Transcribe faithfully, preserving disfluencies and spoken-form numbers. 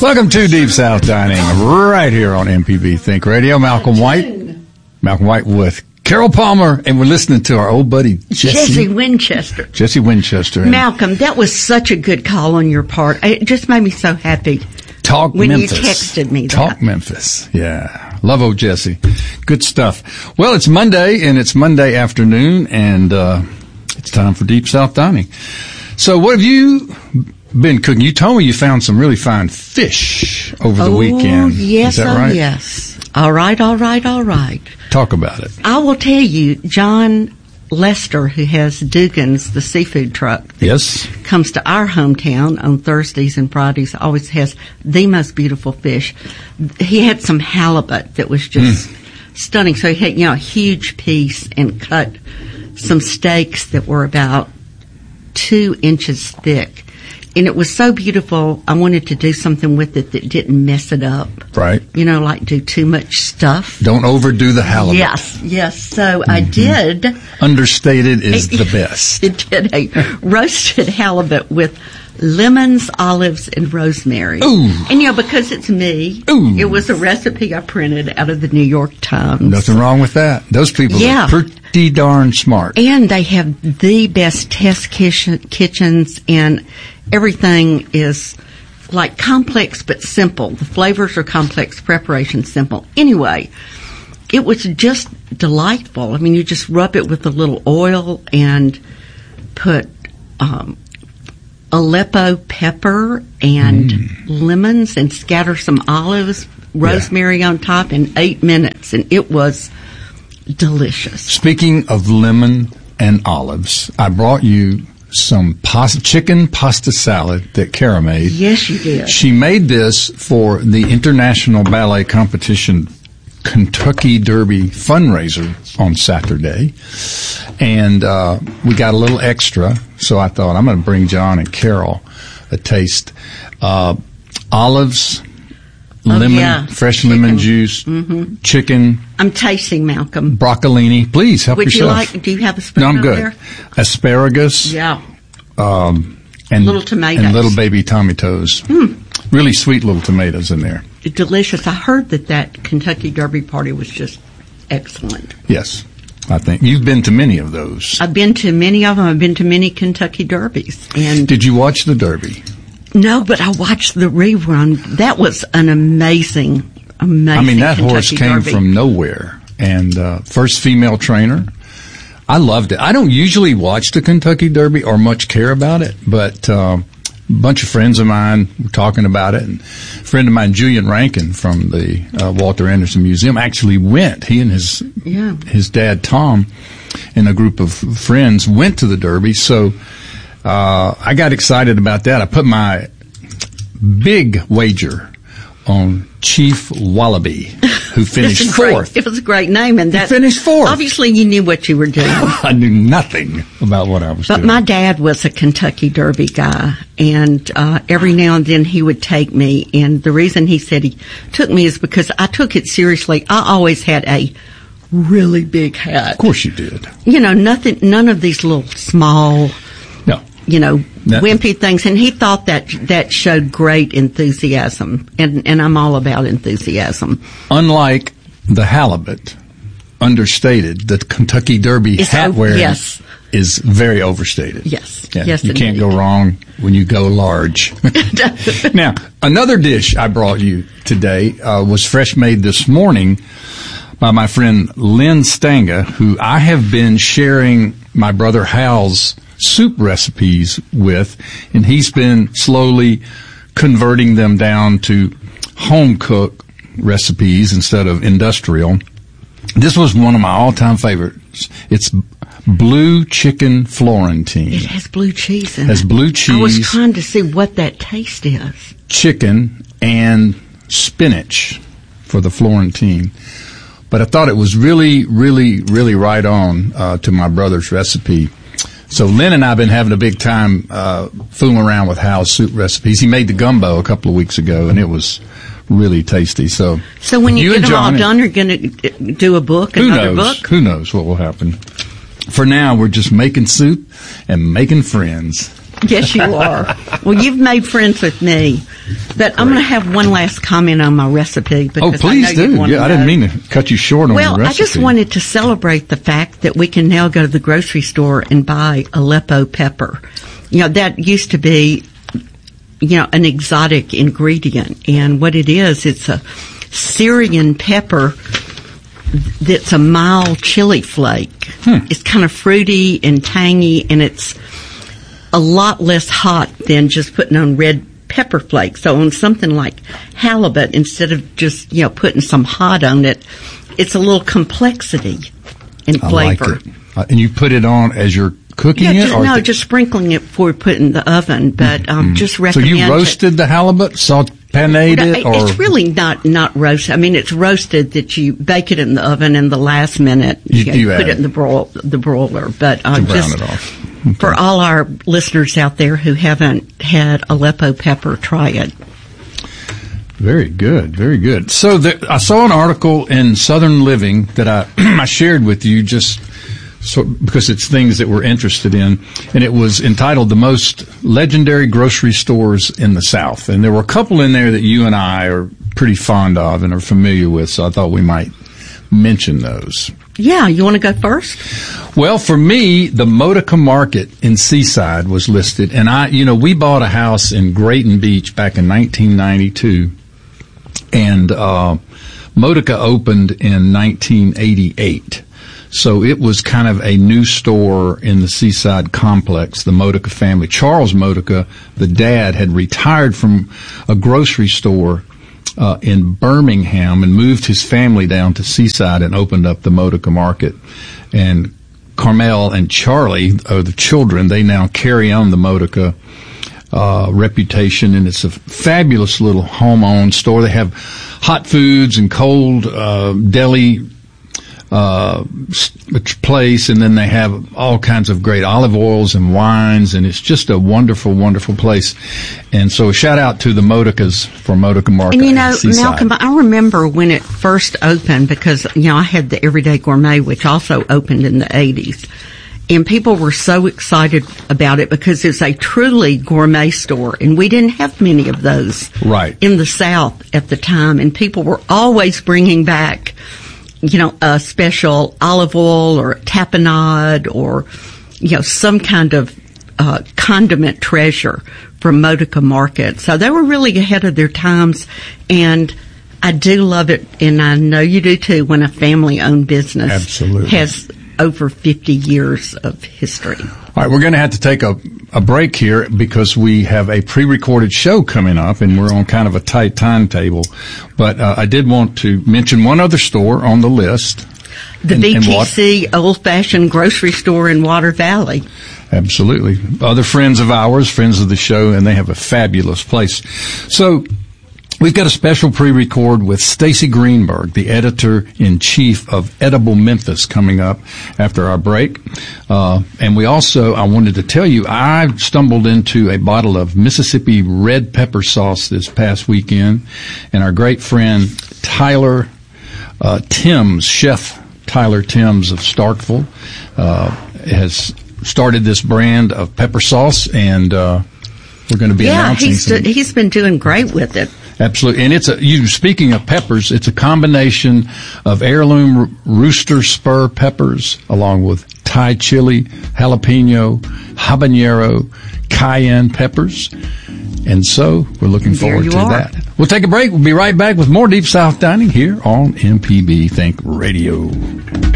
Welcome to Deep South Dining, right here on M P B Think Radio. Malcolm White, Malcolm White with Carol Palmer, and we're listening to our old buddy Jesse, Jesse Winchester. Jesse Winchester. Malcolm, that was such a good call on your part. It just made me so happy. Talk when Memphis. you texted me that. Talk Memphis. Yeah. Love old Jesse. Good stuff. Well, it's Monday, and it's Monday afternoon, and uh, it's time for Deep South Dining. So what have you been cooking? You told me you found some really fine fish over the oh, weekend. Yes, Is that oh, right? yes. All right, all right, all right. Talk about it. I will tell you, John Lester, who has Dugan's, the seafood truck, Yes. comes to our hometown on Thursdays and Fridays, always has the most beautiful fish. He had some halibut that was just mm. stunning. So he had, you know, a huge piece and cut some steaks that were about two inches thick. And it was so beautiful, I wanted to do something with it that didn't mess it up. Right. You know, like do too much stuff. Don't overdo the halibut. Yes, yes. So mm-hmm. I did. Understated is the best. It did a roasted halibut with lemons, olives, and rosemary. Ooh. And, you know, because it's me, Ooh. It was a recipe I printed out of the New York Times. Nothing wrong with that. Those people yeah. are pretty darn smart. And they have the best test kitchen, kitchens, and everything is like complex but simple. The flavors are complex, preparation simple. Anyway, it was just delightful. I mean, you just rub it with a little oil and put um, Aleppo pepper and mm. lemons and scatter some olives, rosemary yeah. on top in eight minutes. And it was delicious. Speaking of lemon and olives, I brought you some pasta, chicken pasta salad that Cara made. Yes, you did. She made this for the International Ballet Competition Kentucky Derby fundraiser on Saturday. And uh, we got a little extra, so I thought I'm going to bring John and Carol a taste. Uh, olives, oh, lemon, yeah. fresh chicken. lemon juice, mm-hmm. chicken. I'm tasting, Malcolm. Broccolini. Please help Would yourself. Would you like, do you have a spoon No, I'm over good. there? Asparagus. Yeah. Um, and little tomatoes. And little baby tomatoes. Mm. Really sweet little tomatoes in there. Delicious. I heard that that Kentucky Derby party was just excellent. Yes, I think. You've been to many of those. I've been to many of them. I've been to many Kentucky Derbies. And did you watch the Derby? No, but I watched the rerun. That was an amazing, amazing I mean, that Kentucky horse came Derby. from nowhere. And uh, first female trainer. I loved it. I don't usually watch the Kentucky Derby or much care about it, but uh, a bunch of friends of mine were talking about it. And a friend of mine, Julian Rankin from the uh, Walter Anderson Museum, actually went. He and his yeah. his dad, Tom, and a group of friends went to the Derby. So uh, I got excited about that. I put my big wager on Chief Wallaby, who finished fourth. It was a great name, and that he finished fourth. Obviously, you knew what you were doing. I knew nothing about what I was but doing. But my dad was a Kentucky Derby guy, and uh, every now and then he would take me. And the reason he said he took me is because I took it seriously. I always had a really big hat. Of course, you did. You know, nothing. None of these little small. No. You know, that, wimpy things, and he thought that that showed great enthusiasm, and and I'm all about enthusiasm. Unlike the halibut, understated, the Kentucky Derby it's hat over, wearing yes. is very overstated. Yes, yeah, yes, you indeed. can't go wrong when you go large. Now, another dish I brought you today uh, was fresh made this morning by my friend Lynn Stanga, who I have been sharing my brother Hal's soup recipes with, and he's been slowly converting them down to home cook recipes instead of industrial. This was one of my all-time favorites. It's blue chicken Florentine. It has blue cheese in it. Has it. blue cheese. I was trying to see what that taste is. Chicken and spinach for the Florentine. But I thought it was really, really, really right on uh, to my brother's recipe. So Lynn and I have been having a big time uh, fooling around with Hal's soup recipes. He made the gumbo a couple of weeks ago, and it was really tasty. So, so when you, you get them all John, done, you're going to do a book, who another knows? book? Who knows what will happen? For now, we're just making soup and making friends. Yes, you are. Well, you've made friends with me. But I'm going to have one last comment on my recipe. Because oh, please I know do. You Yeah, I didn't mean to cut you short on well, the recipe. Well, I just wanted to celebrate the fact that we can now go to the grocery store and buy Aleppo pepper. You know, that used to be, you know, an exotic ingredient. And what it is, it's a Syrian pepper that's a mild chili flake. Hmm. It's kind of fruity and tangy, and it's a lot less hot than just putting on red pepper flakes. So on something like halibut, instead of just, you know, putting some hot on it, it's a little complexity in flavor. I like it. Uh, and you put it on as you're cooking yeah, it? Just, or no, th- just sprinkling it before you put it in the oven, but um, mm-hmm. just recommend So you roasted it. the halibut, salt panade no, it? Or? It's really not, not roasted. I mean, it's roasted that you bake it in the oven, and the last minute you, you, you put it in the, broil, the broiler. But uh, to brown just it off. Okay. For all our listeners out there who haven't had Aleppo pepper, try it. Very good, very good. So the, I saw an article in Southern Living that I, I shared with you just so, because it's things that we're interested in, and it was entitled "The Most Legendary Grocery Stores in the South." And there were a couple in there that you and I are pretty fond of and are familiar with, so I thought we might mention those. Yeah, you want to go first? Well, for me, the Modica Market in Seaside was listed, and I, you know, we bought a house in Grayton Beach back in nineteen ninety-two, and uh, Modica opened in nineteen eighty-eight. So it was kind of a new store in the Seaside complex, the Modica family. Charles Modica, the dad, had retired from a grocery store Uh, in Birmingham and moved his family down to Seaside and opened up the Modica Market. And Carmel and Charlie are the children. They now carry on the Modica uh, reputation, and it's a fabulous little home-owned store. They have hot foods and cold uh, deli uh place, and then they have all kinds of great olive oils and wines, and it's just a wonderful, wonderful place. And so a shout out to the Modicas for Modica Market. And you know, Malcolm, I remember when it first opened, because, you know, I had the Everyday Gourmet, which also opened in the eighties. And people were so excited about it because it's a truly gourmet store, and we didn't have many of those right in the South at the time. And people were always bringing back, you know, a special olive oil or tapenade or, you know, some kind of uh, condiment treasure from Modica Market. So they were really ahead of their times, and I do love it, and I know you do too, when a family-owned business Absolutely. has over fifty years of history. All right, we're going to have to take a, a break here because we have a pre-recorded show coming up, and we're on kind of a tight timetable. But uh, I did want to mention one other store on the list. The in, B T C in Old-Fashioned Grocery Store in Water Valley. Absolutely. Other friends of ours, friends of the show, and they have a fabulous place. So we've got a special pre-record with Stacy Greenberg, the editor-in-chief of Edible Memphis, coming up after our break. Uh, and we also, I wanted to tell you, I stumbled into a bottle of Mississippi red pepper sauce this past weekend, and our great friend Tyler uh, Timms, Chef Tyler Timms of Starkville, uh, has started this brand of pepper sauce, and uh, we're going to be yeah, announcing he's some. Yeah, he's been doing great with it. Absolutely. And it's a, you, speaking of peppers, it's a combination of heirloom rooster spur peppers along with Thai chili, jalapeno, habanero, cayenne peppers. And so we're looking forward to are. that. We'll take a break. We'll be right back with more Deep South Dining here on M P B Think Radio.